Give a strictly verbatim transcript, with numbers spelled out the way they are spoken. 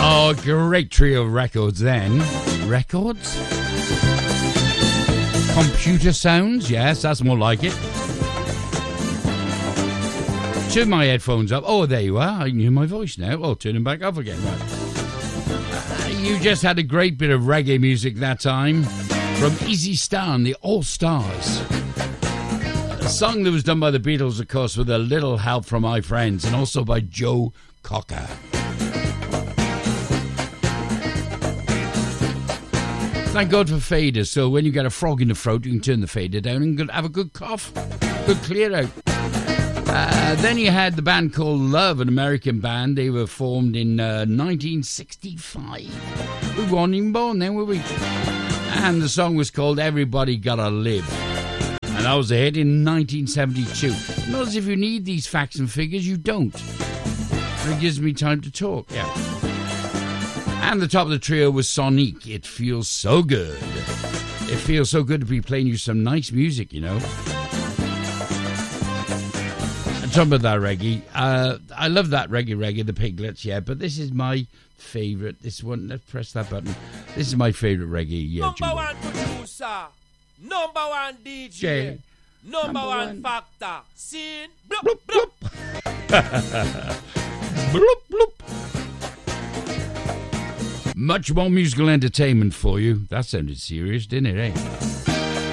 Oh, great trio of records then. Records? Computer sounds? Yes, that's more like it. Turn my headphones up. Oh, there you are. I hear my voice now. Oh, turn them back off again. Right. Uh, you just had a great bit of reggae music that time from Easy Stan, the All Stars. A song that was done by the Beatles, of course, with a little help from my friends, and also by Joe Cocker. Thank God for faders, so when you get a frog in the throat, you can turn the fader down and have a good cough, good clear out. Uh, then you had the band called Love, an American band. They were formed in uh, nineteen sixty-five. We weren't even born then, were we? And the song was called Everybody Gotta Live. And that was a hit in nineteen seventy-two. Not as if you need these facts and figures, you don't. It gives me time to talk, yeah. And the top of the trio was Sonique. It feels so good. It feels so good to be playing you some nice music, you know. And talking about that reggae, uh, I love that reggae reggae, the Piglets, yeah, but this is my favourite. This one, let's press that button. This is my favourite reggae. Yeah, number Jumbo. One producer, number one D J, J. Number, number one, one factor, scene, bloop, bloop. Bloop, bloop. Much more musical entertainment for you. That sounded serious, didn't it, eh?